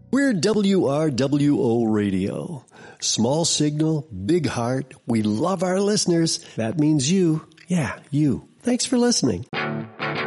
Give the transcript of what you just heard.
We're WRWO Radio. Small signal, big heart. We love our listeners. That means you. Yeah, you. Thanks for listening.